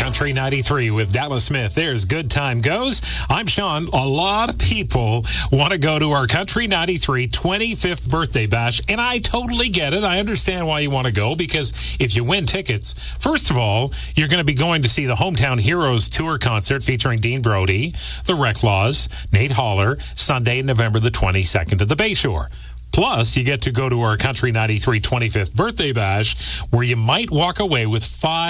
Country 93 with Dallas Smith. There's Good Time Goes. I'm Sean. A lot of people want to go to our Country 93 25th birthday bash, and I totally get it. I understand why you want to go, because if you win tickets, first of all, you're going to be going to see the Hometown Heroes Tour concert featuring Dean Brody, the Recklaws, Nate Holler, Sunday, November the 22nd at the Bayshore. Plus, you get to go to our Country 93 25th birthday bash, where you might walk away with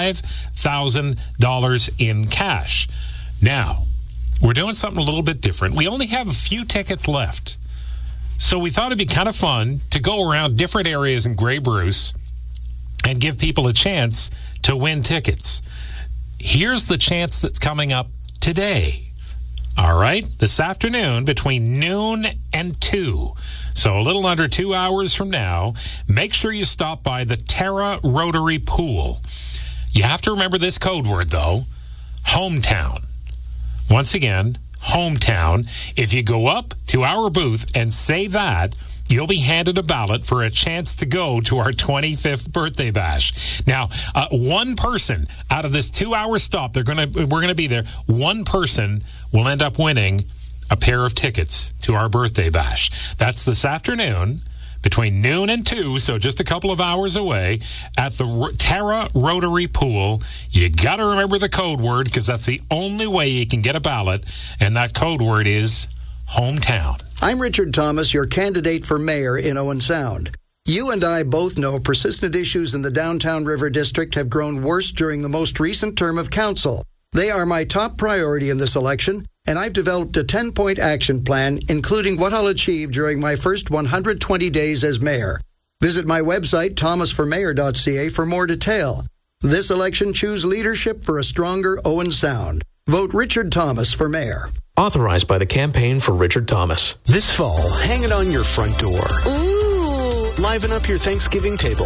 $5,000 in cash. Now, we're doing something a little bit different. We only have a few tickets left. So we thought it'd be kind of fun to go around different areas in Grey Bruce and give people a chance to win tickets. Here's the chance that's coming up today. All right? This afternoon between noon and 2. So a little under 2 hours from now, make sure you stop by the Terra Rotary Pool. You have to remember this code word, though. Hometown. Once again, hometown. If you go up to our booth and say that, you'll be handed a ballot for a chance to go to our 25th birthday bash. Now, one person out of this 2-hour stop, we're going to be there. One person will end up winning a pair of tickets to our birthday bash. That's this afternoon between noon and 2, so just a couple of hours away at the Terra Rotary Pool. You got to remember the code word, because that's the only way you can get a ballot, and that code word is hometown. I'm Richard Thomas, your candidate for mayor in Owen Sound. You and I both know persistent issues in the downtown River District have grown worse during the most recent term of council. They are my top priority in this election, and I've developed a 10-point action plan, including what I'll achieve during my first 120 days as mayor. Visit my website, thomasformayor.ca, for more detail. This election, choose leadership for a stronger Owen Sound. Vote Richard Thomas for mayor. Authorized by the Campaign for Richard Thomas. This fall, hang it on your front door. Ooh. Liven up your Thanksgiving table.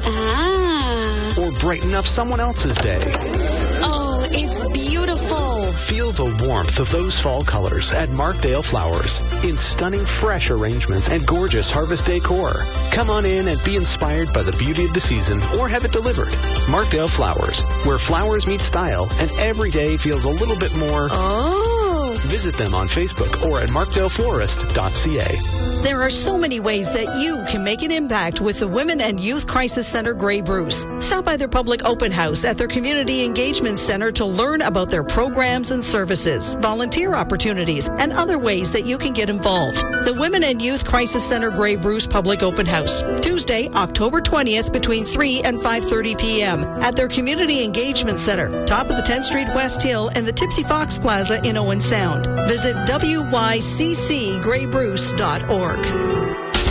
Ah. Or brighten up someone else's day. Oh, it's beautiful. Feel the warmth of those fall colors at Markdale Flowers in stunning fresh arrangements and gorgeous harvest decor. Come on in and be inspired by the beauty of the season, or have it delivered. Markdale Flowers, where flowers meet style and every day feels a little bit more. Oh. Visit them on Facebook or at markdaleflorist.ca. There are so many ways that you can make an impact with the Women and Youth Crisis Center Grey Bruce. Stop by their public open house at their Community Engagement Center to learn about their programs and services, volunteer opportunities, and other ways that you can get involved. The Women and Youth Crisis Center Grey Bruce Public Open House, Tuesday, October 20th between 3 and 5:30 p.m. at their Community Engagement Center, top of the 10th Street West Hill and the Tipsy Fox Plaza in Owen Sound. Visit wyccgraybruce.org.